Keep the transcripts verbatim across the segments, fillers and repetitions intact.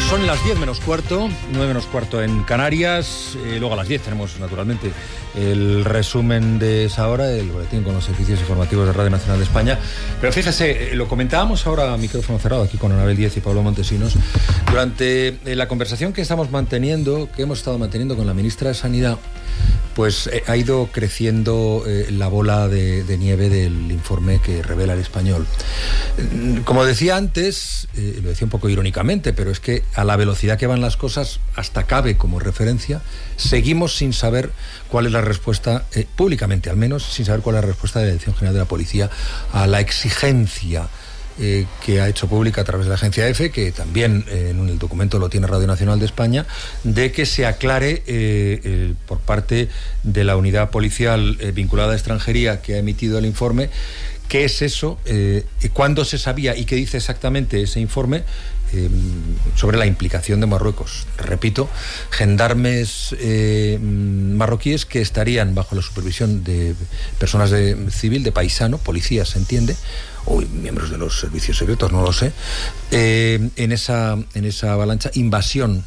Son las diez menos cuarto, nueve menos cuarto en Canarias. Eh, luego a las diez tenemos, naturalmente, el resumen de esa hora, el boletín con los servicios informativos de Radio Nacional de España. Pero fíjese, lo comentábamos ahora a micrófono cerrado aquí con Anabel Díez y Pablo Montesinos. Durante la conversación que estamos manteniendo, que hemos estado manteniendo con la ministra de Sanidad, pues eh, ha ido creciendo eh, la bola de, de nieve del informe que revela El Español. Como decía antes, eh, lo decía un poco irónicamente, pero es que a la velocidad que van las cosas, hasta cabe como referencia, seguimos sin saber cuál es la respuesta, eh, públicamente al menos, sin saber cuál es la respuesta de la Dirección General de la Policía a la exigencia Eh, que ha hecho pública a través de la agencia EFE, que también eh, en el documento lo tiene Radio Nacional de España, de que se aclare eh, eh, por parte de la unidad policial eh, vinculada a extranjería que ha emitido el informe, qué es eso, eh, cuándo se sabía y qué dice exactamente ese informe eh, sobre la implicación de Marruecos. Repito, gendarmes eh, marroquíes que estarían bajo la supervisión de personas de civil, de paisano, policías, se entiende, o miembros de los servicios secretos, no lo sé, eh, en esa en esa avalancha, invasión,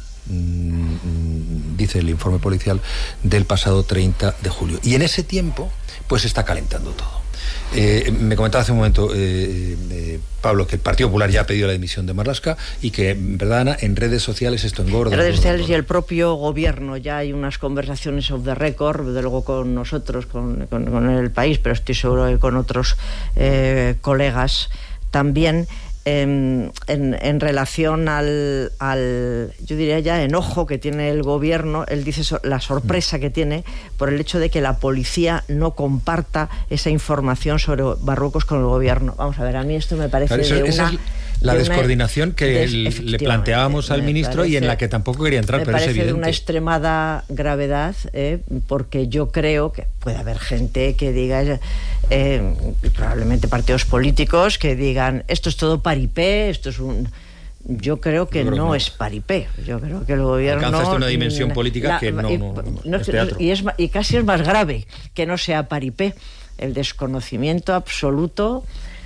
mmm, dice el informe policial, del pasado treinta de julio. Y en ese tiempo, pues está calentando todo. Eh, me comentaba hace un momento eh, eh, Pablo que el Partido Popular ya ha pedido la dimisión de Marlaska y que, ¿verdad, Ana? En redes sociales esto engorda. En redes engorda, sociales engorda. Y el propio gobierno, ya hay unas conversaciones off the record, de luego con nosotros, con, con, con el país, pero estoy seguro que con otros eh, colegas también, eh, en, en relación al, al, yo diría ya, enojo que tiene el gobierno. Él dice so, la sorpresa que tiene por el hecho de que la policía no comparta esa información sobre Marruecos con el gobierno. Vamos a ver, a mí esto me parece Claro, eso, de esa una... es la descoordinación que des, el, le planteábamos al ministro parece, y en la que tampoco quería entrar, pero es evidente. Me parece de una extremada gravedad, eh, porque yo creo que puede haber gente que diga, eh, probablemente partidos políticos, que digan, esto es todo paripé, esto es un... Yo creo que yo creo no, no es paripé. Yo creo que el gobierno... Alcanza una dimensión política la, que no, y, no, no, no es teatro. Y, es, y casi es más grave que no sea paripé. El desconocimiento absoluto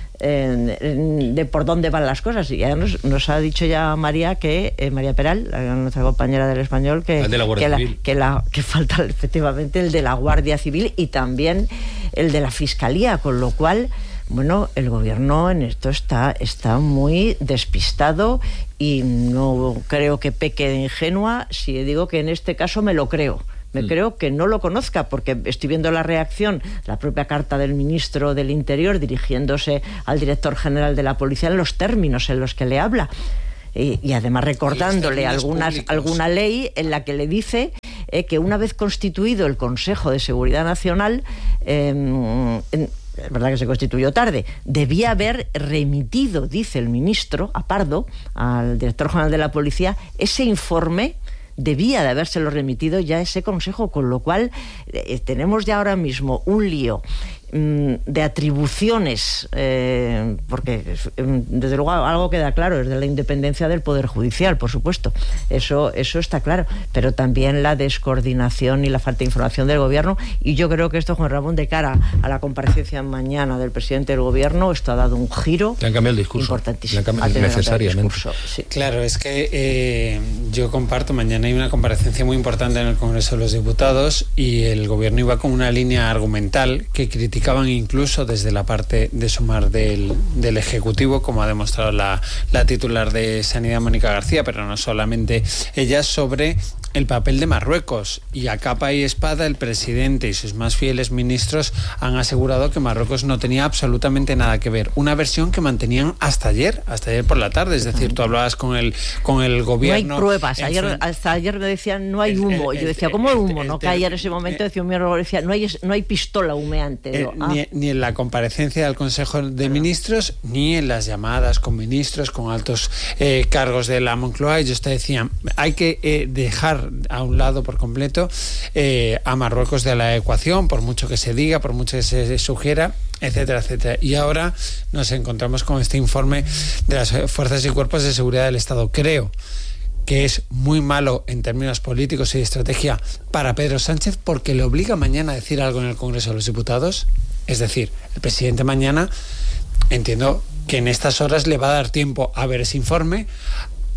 Eh, de por dónde van las cosas. Y ya nos, nos ha dicho ya María que eh, María Peral, la, nuestra compañera del Español, que, el de la Guardia que, la, Civil. que, la, que falta efectivamente el de la Guardia Civil y también el de la Fiscalía, con lo cual, bueno, el gobierno en esto está, está muy despistado y no creo que peque de ingenua si digo que en este caso me lo creo. Me mm. creo que no lo conozca, porque estoy viendo la reacción, la propia carta del ministro del Interior dirigiéndose al director general de la policía en los términos en los que le habla. Y, y además recordándole algunas, alguna ley en la que le dice eh, que una vez constituido el Consejo de Seguridad Nacional, eh, en, es verdad que se constituyó tarde, debía haber remitido, dice el ministro, a Pardo, al director general de la policía, ese informe. Debía de habérselo remitido ya ese consejo, con lo cual eh, tenemos ya ahora mismo un lío mmm, de atribuciones, eh, porque eh, desde luego algo queda claro, es de la independencia del Poder Judicial, por supuesto, eso, eso está claro, pero también la descoordinación y la falta de información del gobierno. Y yo creo que esto, Juan Ramón, de cara a la comparecencia mañana del presidente del gobierno, esto ha dado un giro. Le han cambiado el discurso. Importantísimo. Le han cambiado necesariamente. Discurso, sí. Claro, es que eh, yo comparto, mañana hay una comparecencia muy importante en el Congreso de los Diputados y el gobierno iba con una línea argumental que criticaban incluso desde la parte de Sumar del, del Ejecutivo, como ha demostrado la, la titular de Sanidad, Mónica García, pero no solamente ella, sobre el papel de Marruecos. Y a capa y espada el presidente y sus más fieles ministros han asegurado que Marruecos no tenía absolutamente nada que ver. Una versión que mantenían hasta ayer, hasta ayer por la tarde. Es decir, tú hablabas con el, con el gobierno... No hay pruebas. Ayer, hasta ayer me decían, no hay humo. Y yo decía, ¿cómo el humo? No, que ayer en ese momento decía un miembro, decía, no hay, no hay pistola humeante. Eh, ah. ni, ni en la comparecencia del Consejo de Ministros, ni en las llamadas con ministros, con altos eh, cargos de la Moncloa. Ellos te decían, hay que eh, dejar a un lado por completo eh, a Marruecos de la ecuación, por mucho que se diga, por mucho que se sugiera, etcétera, etcétera. Y ahora nos encontramos con este informe de las fuerzas y cuerpos de seguridad del Estado. Creo que es muy malo en términos políticos y de estrategia para Pedro Sánchez, porque le obliga mañana a decir algo en el Congreso de los Diputados. Es decir, el presidente mañana, entiendo que en estas horas le va a dar tiempo a ver ese informe,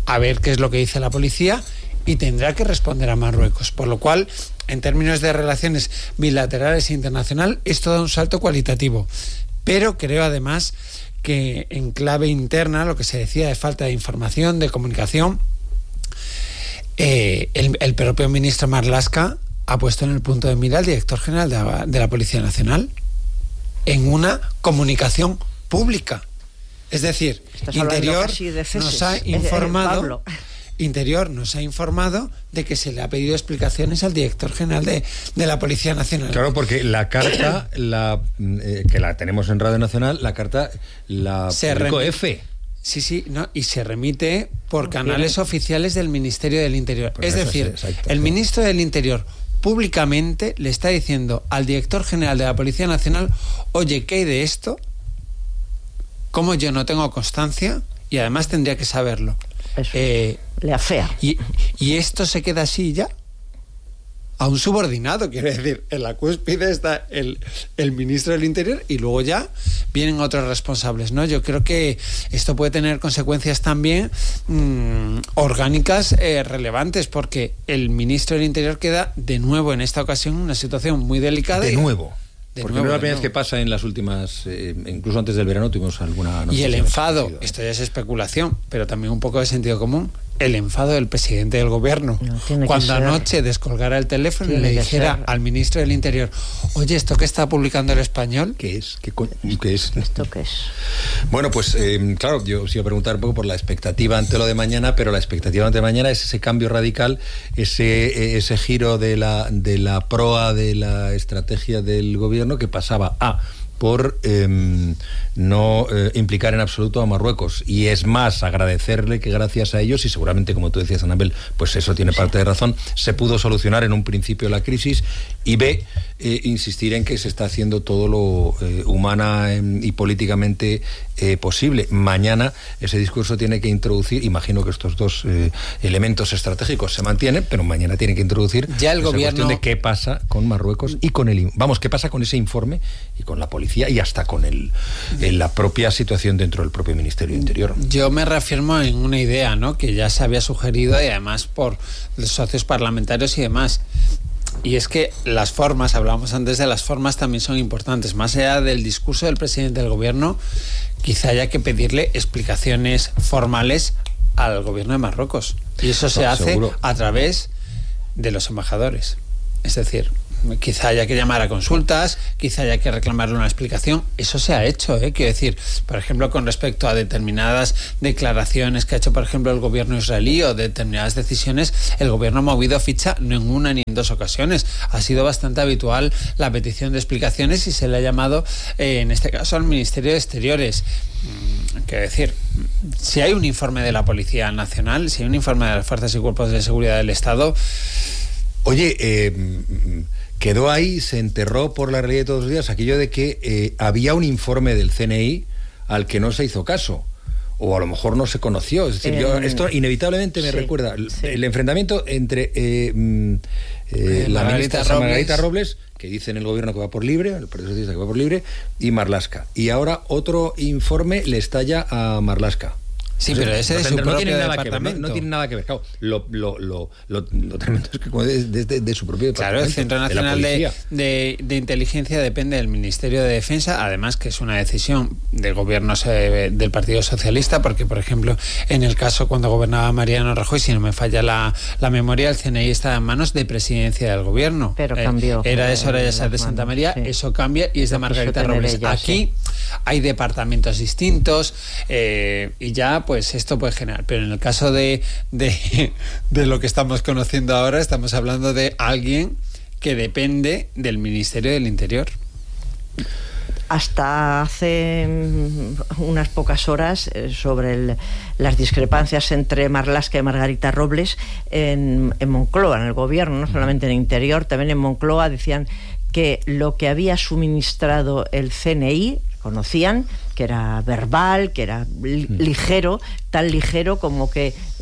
a ver qué es lo que dice la policía y tendrá que responder a Marruecos. Por lo cual, en términos de relaciones bilaterales e internacional, esto da un salto cualitativo. Pero creo además que en clave interna, lo que se decía de falta de información, de comunicación, eh, el, el propio ministro Marlaska ha puesto en el punto de mira al director general de la, de la Policía Nacional en una comunicación pública. Es decir, Estás Interior de nos ha informado... Interior nos ha informado de que se le ha pedido explicaciones al director general de, de la Policía Nacional. Claro, porque la carta, la eh, que la tenemos en Radio Nacional, la carta la se publicó remite, F. Sí, sí, no, y se remite por canales oficiales del Ministerio del Interior. Pues es decir, es, exacto, el sí. ministro del Interior públicamente le está diciendo al director general de la Policía Nacional: oye, ¿qué hay de esto? ¿Cómo yo no tengo constancia? Y además tendría que saberlo. Eso, eh, le afea. Y, y esto se queda así ya. A un subordinado, quiero decir, en la cúspide está el, el ministro del Interior y luego ya vienen otros responsables, ¿no? Yo creo que esto puede tener consecuencias también mmm, orgánicas eh, relevantes, porque el ministro del Interior queda de nuevo en esta ocasión en una situación muy delicada. De y, nuevo. De Porque nuevo, no es la primera vez que pasa en las últimas, eh, incluso antes del verano tuvimos alguna noticia. Y el enfado, sentido, ¿eh? Esto ya es especulación, pero también un poco de sentido común, el enfado del presidente del gobierno, no, cuando anoche descolgara el teléfono tiene y le dijera ser. al ministro del Interior: oye, ¿esto que está publicando El Español? ¿Qué es? ¿Qué, co- qué es? ¿Esto qué es? Bueno, pues eh, claro, yo os iba a preguntar un poco por la expectativa ante lo de mañana, pero la expectativa ante mañana es ese cambio radical, ese, ese giro de la, de la proa de la estrategia del gobierno, que pasaba a por eh, no eh, implicar en absoluto a Marruecos, y es más, agradecerle que gracias a ellos, y seguramente, como tú decías, Anabel, pues eso tiene parte de razón, se pudo solucionar en un principio la crisis, y B, eh, insistir en que se está haciendo todo lo eh, humana eh, y políticamente eh, posible. Mañana ese discurso tiene que introducir, imagino que estos dos eh, elementos estratégicos se mantienen, pero mañana tiene que introducir ya el esa gobierno... cuestión de qué pasa con Marruecos y con el... Vamos, qué pasa con ese informe y con la policía y hasta con el, el, la propia situación dentro del propio Ministerio de Interior. Yo me reafirmo en una idea, ¿no?, que ya se había sugerido, y además por los socios parlamentarios y demás. Y es que las formas, hablábamos antes de las formas, también son importantes. Más allá del discurso del presidente del gobierno, quizá haya que pedirle explicaciones formales al gobierno de Marruecos. Y eso se no, hace seguro. a través de los embajadores. Es decir, quizá haya que llamar a consultas, quizá haya que reclamarle una explicación. Eso se ha hecho, ¿eh? Quiero decir, por ejemplo, con respecto a determinadas declaraciones que ha hecho, por ejemplo, el gobierno israelí, o determinadas decisiones, el gobierno ha movido ficha no en una ni en dos ocasiones. Ha sido bastante habitual la petición de explicaciones y se le ha llamado, eh, en este caso, al Ministerio de Exteriores. Quiero decir, si hay un informe de la Policía Nacional, si hay un informe de las Fuerzas y Cuerpos de Seguridad del Estado... Oye, eh... quedó ahí, se enterró por la realidad de todos los días aquello de que eh, había un informe del C N I al que no se hizo caso, o a lo mejor no se conoció. Es decir, eh, yo, esto inevitablemente me sí, recuerda sí. el enfrentamiento entre eh, eh, la ministra Robles. Margarita Robles, que dice en el gobierno que va por libre, el Partido Socialista que va por libre, y Marlaska. Y ahora otro informe le estalla a Marlaska. Sí, pero ese no, de su no propio tiene nada que ver, no, no tiene nada que ver. Claro, lo, lo, lo, lo, lo tremendo es que desde de, de su propio departamento. Claro, el Centro Nacional de, de, de Inteligencia depende del Ministerio de Defensa, además que es una decisión del gobierno del Partido Socialista, porque, por ejemplo, en el caso cuando gobernaba Mariano Rajoy, si no me falla la, la memoria, el C N I estaba en manos de Presidencia del Gobierno. Pero eh, cambió. Era de Soraya Sáez de Santa María, sí. Eso cambia y es de Margarita Robles. Ella, Aquí sí. hay departamentos distintos eh, y ya pues esto puede generar, pero en el caso de, de, de lo que estamos conociendo ahora, estamos hablando de alguien que depende del Ministerio del Interior. Hasta hace unas pocas horas, eh, sobre el, las discrepancias entre Marlaska y Margarita Robles en, en Moncloa, en el gobierno, no solamente en el Interior, también en Moncloa, decían que lo que había suministrado el C N I, conocían que era verbal, que era li- ligero, tan ligero como que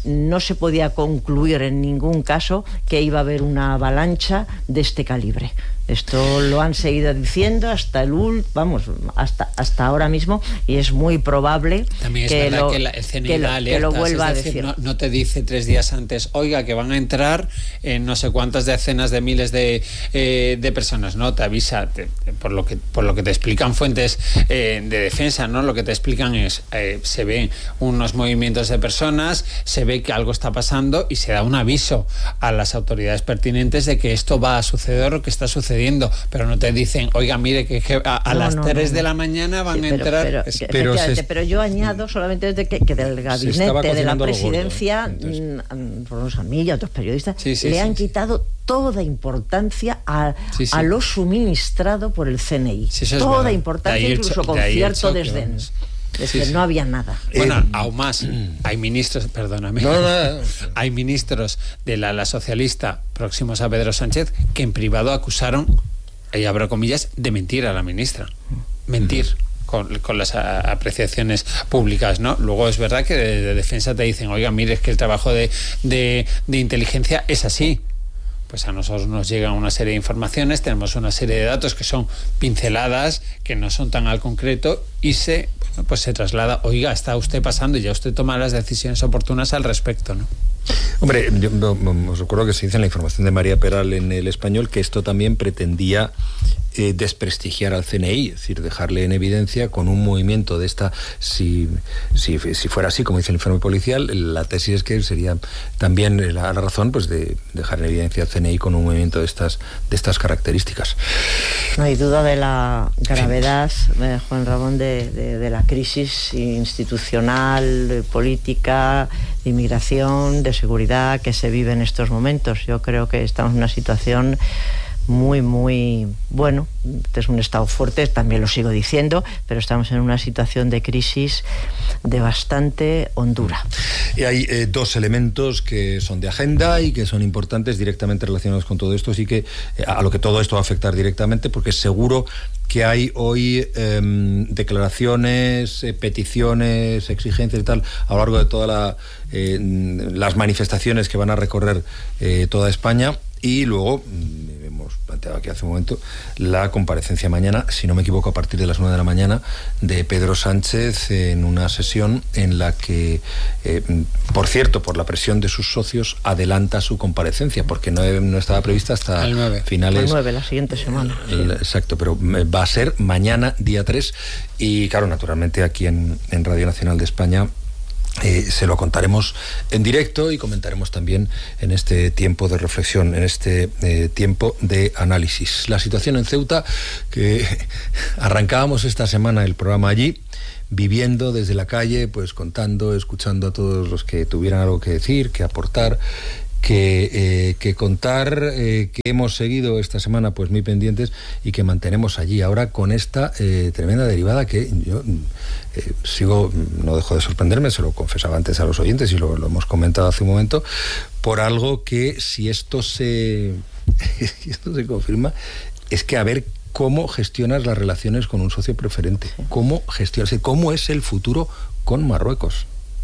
no se podía concluir en ningún caso que iba a haber una avalancha de este calibre. Esto lo han seguido diciendo hasta el ult, vamos, hasta hasta ahora mismo, y es muy probable También es que, verdad lo, que la, el C N I que, lo, da alertas, que lo vuelva es decir, a decir. No, no te dice tres días antes, oiga, que van a entrar en no sé cuántas decenas de miles de, eh, de personas, ¿no? Te avisa, te, por lo que por lo que te explican fuentes eh, de defensa, ¿no? Lo que te explican es, eh, se ven unos movimientos de personas, se ve que algo está pasando y se da un aviso a las autoridades pertinentes de que esto va a suceder o que está sucediendo. Pero no te dicen, oiga, mire, que, que a, a no, las no, tres no, de la mañana van sí, pero, a entrar... Pero, es, pero, se, pero yo añado solamente desde que, que del gabinete de la presidencia, gordo, por unos a mí y a otros periodistas, sí, sí, le sí, han sí. quitado toda importancia a, sí, sí. a lo suministrado por el C N I. Sí, toda verdad. importancia, incluso con cierto desdén. Es sí, que sí. no había nada. Bueno, eh, aún más, hay ministros, perdóname, no, no, no. hay ministros de la, la socialista próximos a Pedro Sánchez que en privado acusaron, y abro comillas, de mentir a la ministra. Mentir. Con, con las a, apreciaciones públicas, ¿no? Luego es verdad que de, de defensa te dicen, oiga, mire, es que el trabajo de, de, de inteligencia es así. Pues a nosotros nos llegan una serie de informaciones, tenemos una serie de datos que son pinceladas, que no son tan al concreto, y se, bueno, pues se traslada, oiga, está usted pasando y ya usted toma las decisiones oportunas al respecto, ¿no? Hombre, yo os recuerdo que se dice en la información de María Peral en El Español que esto también pretendía eh, desprestigiar al C N I, es decir, dejarle en evidencia con un movimiento de esta, si, si, si fuera así, como dice el informe policial, la tesis es que sería también la, la razón pues de dejar en evidencia al C N I con un movimiento de estas, de estas características. No hay duda de la gravedad, eh, Juan Ramón, de, de, de la crisis institucional, de política, de inmigración, de seguridad que se vive en estos momentos. Yo creo que estamos en una situación muy, muy, bueno, es un estado fuerte, también lo sigo diciendo, pero estamos en una situación de crisis de bastante hondura. Y hay eh, dos elementos que son de agenda y que son importantes directamente relacionados con todo esto, así que eh, a lo que todo esto va a afectar directamente, porque seguro que hay hoy eh, declaraciones, eh, peticiones, exigencias y tal, a lo largo de todas la, eh, las manifestaciones que van a recorrer eh, toda España. Y luego, hemos planteado aquí hace un momento, la comparecencia mañana, si no me equivoco, a partir de las nueve de la mañana, de Pedro Sánchez en una sesión en la que, eh, por cierto, por la presión de sus socios, adelanta su comparecencia, porque no, no estaba prevista hasta el nueve. finales... El nueve, la siguiente semana. El, exacto, pero va a ser mañana, día tres, y claro, naturalmente aquí en, en Radio Nacional de España Eh, se lo contaremos en directo y comentaremos también en este tiempo de reflexión, en este eh, tiempo de análisis. La situación en Ceuta, que arrancábamos esta semana el programa allí, viviendo desde la calle, pues contando, escuchando a todos los que tuvieran algo que decir, que aportar, que, eh, que contar, eh, que hemos seguido esta semana pues muy pendientes y que mantenemos allí ahora con esta eh, tremenda derivada que yo eh, sigo, no dejo de sorprenderme, se lo confesaba antes a los oyentes y lo, lo hemos comentado hace un momento, por algo que si esto se, si esto se confirma, es que a ver cómo gestionas las relaciones con un socio preferente, cómo gestionas, cómo es el futuro con Marruecos.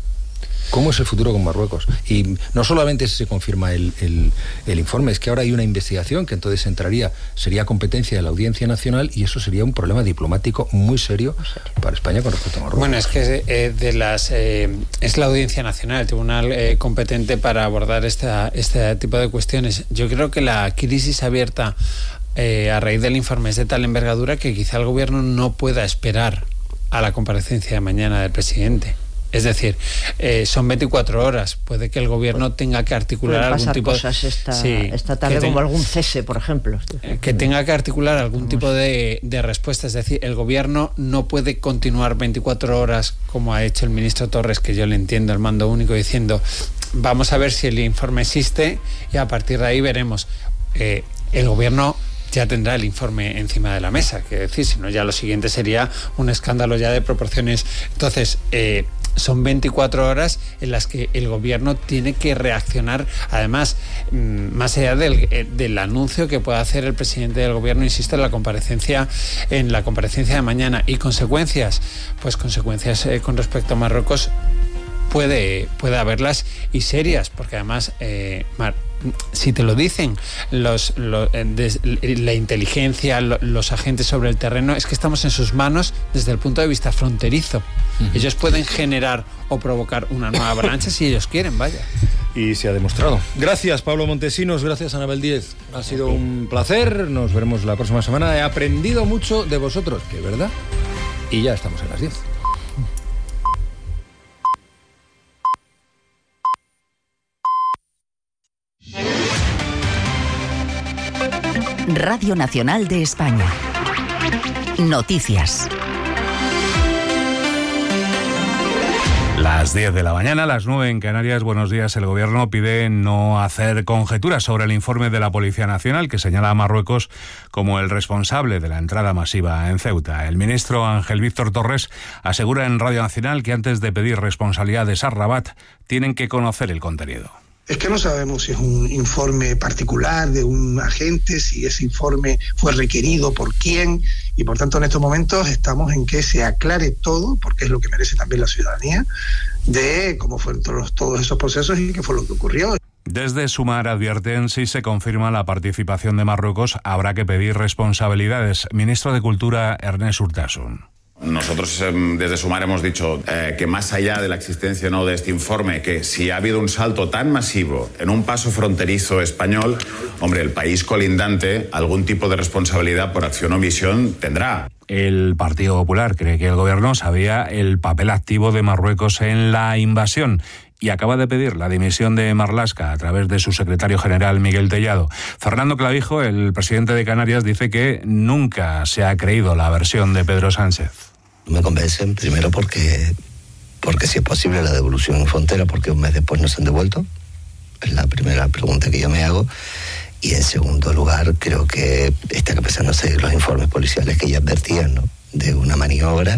¿Cómo es el futuro con Marruecos? Y no solamente si se confirma el, el, el informe, es que ahora hay una investigación que entonces entraría, sería competencia de la Audiencia Nacional y eso sería un problema diplomático muy serio para España con respecto a Marruecos. Bueno, es que eh, de las eh, es la Audiencia Nacional, el tribunal eh, competente para abordar esta, este tipo de cuestiones. Yo creo que la crisis abierta eh, a raíz del informe es de tal envergadura que quizá el gobierno no pueda esperar a la comparecencia de mañana del presidente. Es decir, eh, son veinticuatro horas. Puede que el gobierno tenga que articular algún tipo de... cosas esta, sí, esta tarde, ten, como algún cese, por ejemplo. Que tenga que articular algún tipo de, de respuesta. Es decir, el gobierno no puede continuar veinticuatro horas, como ha hecho el ministro Torres, que yo le entiendo, el mando único, diciendo, vamos a ver si el informe existe y a partir de ahí veremos. Eh, el gobierno ya tendrá el informe encima de la mesa, que decir, si no ya lo siguiente sería un escándalo ya de proporciones. Entonces, eh, son veinticuatro horas en las que el gobierno tiene que reaccionar, además, más allá del, del anuncio que pueda hacer el presidente del gobierno, insisto, en la comparecencia, en la comparecencia de mañana. Y consecuencias, pues consecuencias eh, con respecto a Marruecos puede, puede haberlas y serias, porque además, eh, Mar, si te lo dicen los, los, la inteligencia, los agentes sobre el terreno, es que estamos en sus manos desde el punto de vista fronterizo. Uh-huh. Ellos pueden generar o provocar una nueva avalancha si ellos quieren, vaya. Y se ha demostrado. Gracias, Pablo Montesinos, gracias, Anabel Díez. Ha sido un placer, nos veremos la próxima semana. He aprendido mucho de vosotros, que es verdad. Y ya estamos en las diez. Radio Nacional de España. Noticias. Las diez de la mañana, las nueve en Canarias. Buenos días. El Gobierno pide no hacer conjeturas sobre el informe de la Policía Nacional que señala a Marruecos como el responsable de la entrada masiva en Ceuta. El ministro Ángel Víctor Torres asegura en Radio Nacional que antes de pedir responsabilidades a Rabat tienen que conocer el contenido. Es que no sabemos si es un informe particular de un agente, si ese informe fue requerido por quién, y por tanto en estos momentos estamos en que se aclare todo, porque es lo que merece también la ciudadanía, de cómo fueron todos, todos esos procesos y qué fue lo que ocurrió. Desde Sumar advierten, si se confirma la participación de Marruecos, habrá que pedir responsabilidades. Ministro de Cultura, Ernest Urtasun. Nosotros desde Sumar hemos dicho eh, que más allá de la existencia no de este informe, que si ha habido un salto tan masivo en un paso fronterizo español, hombre, el país colindante algún tipo de responsabilidad por acción o omisión tendrá. El Partido Popular cree que el Gobierno sabía el papel activo de Marruecos en la invasión y acaba de pedir la dimisión de Marlaska a través de su secretario general Miguel Tellado. Fernando Clavijo, el presidente de Canarias, dice que nunca se ha creído la versión de Pedro Sánchez. Me convencen, primero porque, porque si es posible la devolución en frontera, porque un mes después no se han devuelto. Es la primera pregunta que yo me hago. Y en segundo lugar, creo que está empezando a seguir los informes policiales que ya advertían, ¿no?, de una maniobra,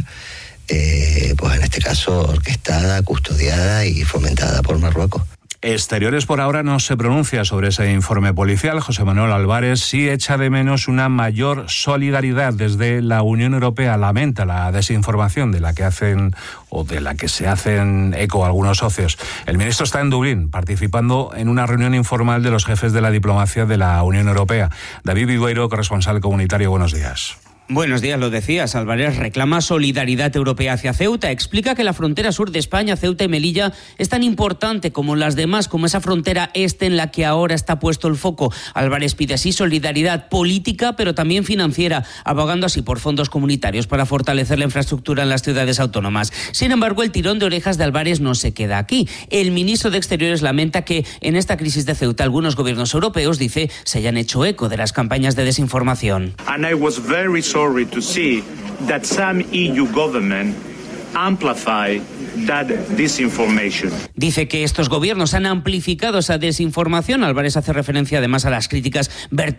eh, pues en este caso orquestada, custodiada y fomentada por Marruecos. Exteriores por ahora no se pronuncia sobre ese informe policial. José Manuel Álvarez sí echa de menos una mayor solidaridad desde la Unión Europea. Lamenta la desinformación de la que hacen o de la que se hacen eco algunos socios. El ministro está en Dublín participando en una reunión informal de los jefes de la diplomacia de la Unión Europea. David Vidueiro, corresponsal comunitario, buenos días. Buenos días, lo decías. Álvarez reclama solidaridad europea hacia Ceuta. Explica que la frontera sur de España, Ceuta y Melilla, es tan importante como las demás, como esa frontera este en la que ahora está puesto el foco. Álvarez pide así solidaridad política, pero también financiera, abogando así por fondos comunitarios para fortalecer la infraestructura en las ciudades autónomas. Sin embargo, el tirón de orejas de Álvarez no se queda aquí. El ministro de Exteriores lamenta que en esta crisis de Ceuta algunos gobiernos europeos, dice, se hayan hecho eco de las campañas de desinformación. And I was very sorry to see that some E U government amplify that disinformation. Dice que estos gobiernos han amplificado esa desinformación. Álvarez hace referencia además a las críticas vertidas